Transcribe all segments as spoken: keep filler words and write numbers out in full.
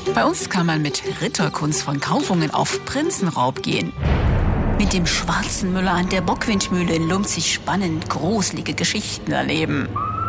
Bei uns kann man mit Ritterkunst von Kaufungen auf Prinzenraub gehen. Mit dem schwarzen Müller an der Bockwindmühle in Lumpzig spannend gruselige Geschichten erleben.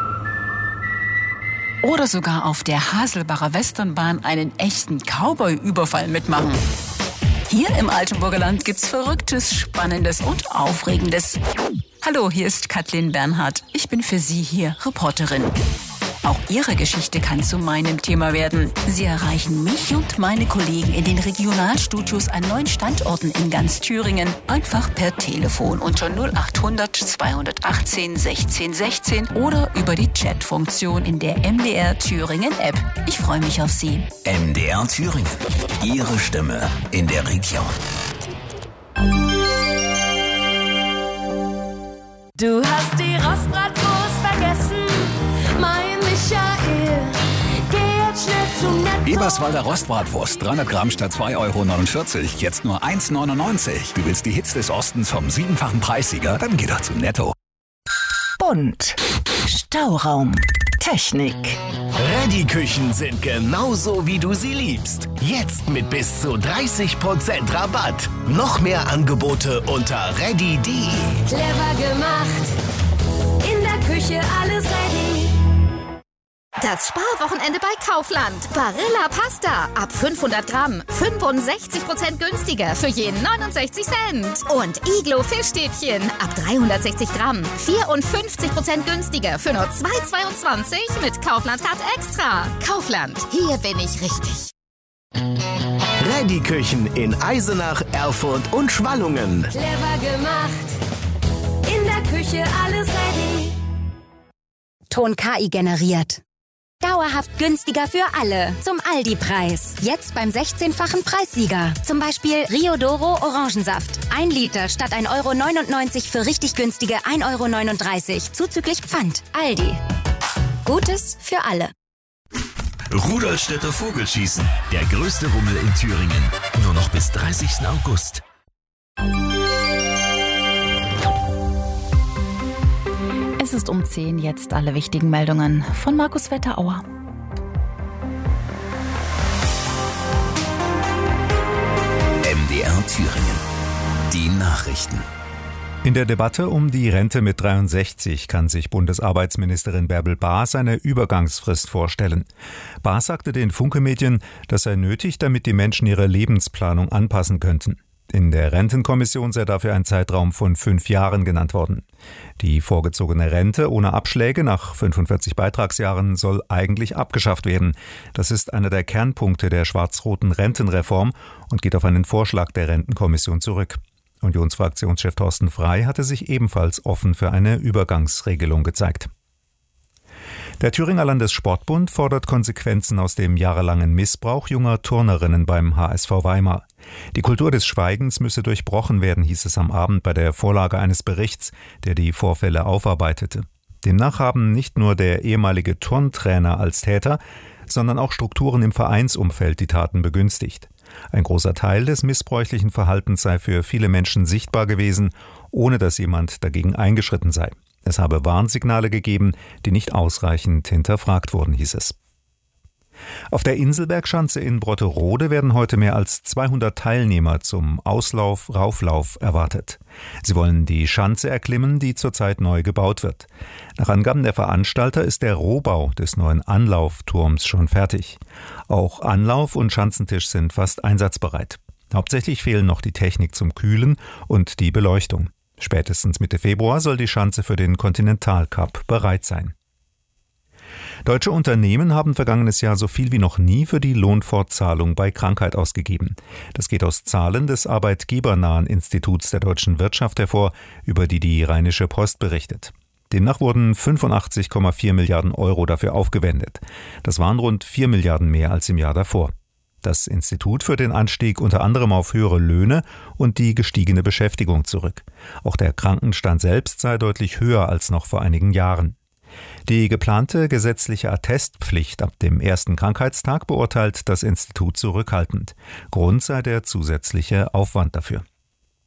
Oder sogar auf der Haselbacher Westernbahn einen echten Cowboy-Überfall mitmachen. Hier im Altenburger Land gibt's Verrücktes, Spannendes und Aufregendes. Hallo, hier ist Kathleen Bernhardt. Ich bin für Sie hier Reporterin. Auch Ihre Geschichte kann zu meinem Thema werden. Sie erreichen mich und meine Kollegen in den Regionalstudios an neun Standorten in ganz Thüringen einfach per Telefon unter null acht hundert zweihundertachtzehn sechzehn sechzehn oder über die Chatfunktion in der M D R Thüringen App. Ich freue mich auf Sie. M D R Thüringen. Ihre Stimme in der Region. Du hast die Rostbratwurst vergessen, mein Michael. Geh jetzt schnell zum Netto. Eberswalder Rostbratwurst, dreihundert Gramm statt zwei Euro neunundvierzig, jetzt nur eins neunundneunzig. Du willst die Hits des Ostens vom siebenfachen Preissieger? Dann geh doch zum Netto. Bunt. Stauraum. Technik. Reddy-Küchen sind genauso, wie du sie liebst. Jetzt mit bis zu dreißig Prozent Rabatt. Noch mehr Angebote unter reddy punkt de. Clever gemacht, in der Küche alles ready. Das Sparwochenende bei Kaufland. Barilla Pasta ab fünfhundert Gramm. fünfundsechzig Prozent günstiger für jeden neunundsechzig Cent. Und Iglo Fischstäbchen ab dreihundertsechzig Gramm. vierundfünfzig Prozent günstiger für nur zwei Euro zweiundzwanzig mit Kaufland Card Extra. Kaufland, hier bin ich richtig. Reddy-Küchen in Eisenach, Erfurt und Schwallungen. Clever gemacht, in der Küche alles ready. Ton K I generiert. Dauerhaft günstiger für alle. Zum Aldi-Preis. Jetzt beim sechzehnfachen Preissieger. Zum Beispiel Rio Doro Orangensaft. Ein Liter statt ein Euro neunundneunzig für richtig günstige ein Euro neununddreißig. Zuzüglich Pfand. Aldi. Gutes für alle. Rudolstädter Vogelschießen. Der größte Rummel in Thüringen. Nur noch bis dreißigsten August. Es ist um zehn, jetzt alle wichtigen Meldungen von Markus Wetterauer. M D R Thüringen. Die Nachrichten. In der Debatte um die Rente mit dreiundsechzig kann sich Bundesarbeitsministerin Bärbel Baas eine Übergangsfrist vorstellen. Baas sagte den Funke-Medien, das sei nötig, damit die Menschen ihre Lebensplanung anpassen könnten. In der Rentenkommission sei dafür ein Zeitraum von fünf Jahren genannt worden. Die vorgezogene Rente ohne Abschläge nach fünfundvierzig Beitragsjahren soll eigentlich abgeschafft werden. Das ist einer der Kernpunkte der schwarz-roten Rentenreform und geht auf einen Vorschlag der Rentenkommission zurück. Unionsfraktionschef Thorsten Frey hatte sich ebenfalls offen für eine Übergangsregelung gezeigt. Der Thüringer Landessportbund fordert Konsequenzen aus dem jahrelangen Missbrauch junger Turnerinnen beim H S V Weimar. Die Kultur des Schweigens müsse durchbrochen werden, hieß es am Abend bei der Vorlage eines Berichts, der die Vorfälle aufarbeitete. Demnach haben nicht nur der ehemalige Turntrainer als Täter, sondern auch Strukturen im Vereinsumfeld die Taten begünstigt. Ein großer Teil des missbräuchlichen Verhaltens sei für viele Menschen sichtbar gewesen, ohne dass jemand dagegen eingeschritten sei. Es habe Warnsignale gegeben, die nicht ausreichend hinterfragt wurden, hieß es. Auf der Inselbergschanze in Brotterode werden heute mehr als zweihundert Teilnehmer zum Auslauf-Rauflauf erwartet. Sie wollen die Schanze erklimmen, die zurzeit neu gebaut wird. Nach Angaben der Veranstalter ist der Rohbau des neuen Anlaufturms schon fertig. Auch Anlauf und Schanzentisch sind fast einsatzbereit. Hauptsächlich fehlen noch die Technik zum Kühlen und die Beleuchtung. Spätestens Mitte Februar soll die Schanze für den Continental-Cup bereit sein. Deutsche Unternehmen haben vergangenes Jahr so viel wie noch nie für die Lohnfortzahlung bei Krankheit ausgegeben. Das geht aus Zahlen des arbeitgebernahen Instituts der deutschen Wirtschaft hervor, über die die Rheinische Post berichtet. Demnach wurden fünfundachtzig Komma vier Milliarden Euro dafür aufgewendet. Das waren rund vier Milliarden mehr als im Jahr davor. Das Institut führt den Anstieg unter anderem auf höhere Löhne und die gestiegene Beschäftigung zurück. Auch der Krankenstand selbst sei deutlich höher als noch vor einigen Jahren. Die geplante gesetzliche Attestpflicht ab dem ersten Krankheitstag beurteilt das Institut zurückhaltend. Grund sei der zusätzliche Aufwand dafür.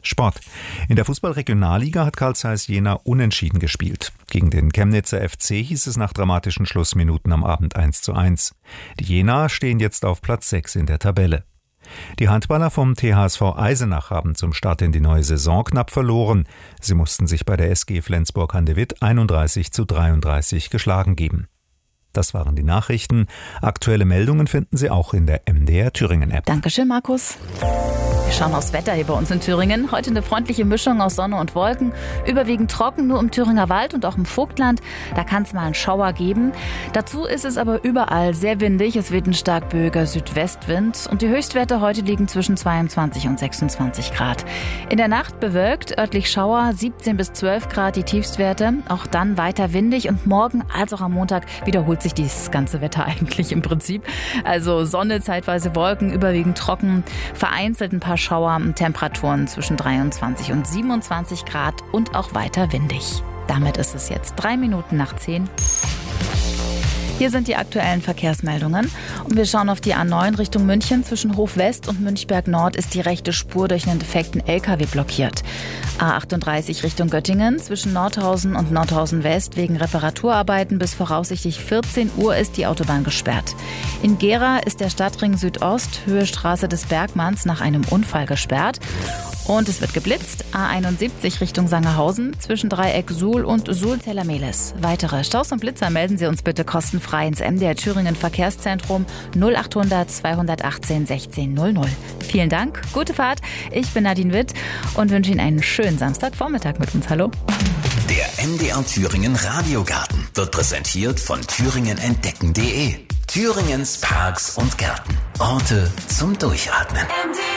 Sport. In der Fußball-Regionalliga hat Carl Zeiss Jena unentschieden gespielt. Gegen den Chemnitzer F C hieß es nach dramatischen Schlussminuten am Abend eins zu eins. Die Jenaer stehen jetzt auf Platz sechs in der Tabelle. Die Handballer vom T H S V Eisenach haben zum Start in die neue Saison knapp verloren. Sie mussten sich bei der S G Flensburg-Handewitt einunddreißig zu dreiunddreißig geschlagen geben. Das waren die Nachrichten. Aktuelle Meldungen finden Sie auch in der M D R Thüringen-App. Dankeschön, Markus. Wir schauen aufs Wetter hier bei uns in Thüringen. Heute eine freundliche Mischung aus Sonne und Wolken. Überwiegend trocken, nur im Thüringer Wald und auch im Vogtland. Da kann es mal einen Schauer geben. Dazu ist es aber überall sehr windig. Es weht ein stark böiger Südwestwind. Und die Höchstwerte heute liegen zwischen zweiundzwanzig und sechsundzwanzig Grad. In der Nacht bewölkt, örtlich Schauer, siebzehn bis zwölf Grad die Tiefstwerte. Auch dann weiter windig. Und morgen als auch am Montag wiederholt sich dieses ganze Wetter eigentlich im Prinzip. Also Sonne, zeitweise Wolken, überwiegend trocken, vereinzelt ein paar Schauer, Temperaturen zwischen dreiundzwanzig und siebenundzwanzig Grad und auch weiter windig. Damit ist es jetzt drei Minuten nach zehn. Hier sind die aktuellen Verkehrsmeldungen und wir schauen auf die A neun Richtung München. Zwischen Hof West und Münchberg Nord ist die rechte Spur durch einen defekten L K W blockiert. A achtunddreißig Richtung Göttingen. Zwischen Nordhausen und Nordhausen West wegen Reparaturarbeiten bis voraussichtlich vierzehn Uhr ist die Autobahn gesperrt. In Gera ist der Stadtring Südost, Höhe Straße des Bergmanns, nach einem Unfall gesperrt. Und es wird geblitzt. A einundsiebzig Richtung Sangerhausen zwischen Dreieck Suhl und Suhl-Zellermehlis. Weitere Staus und Blitzer melden Sie uns bitte kostenfrei ins M D R Thüringen Verkehrszentrum null achthundert zweihundertachtzehn sechzehn null null. Vielen Dank, gute Fahrt. Ich bin Nadine Witt und wünsche Ihnen einen schönen Samstagvormittag mit uns. Hallo. Der M D R Thüringen Radiogarten wird präsentiert von thüringen entdecken punkt de. Thüringens Parks und Gärten. Orte zum Durchatmen.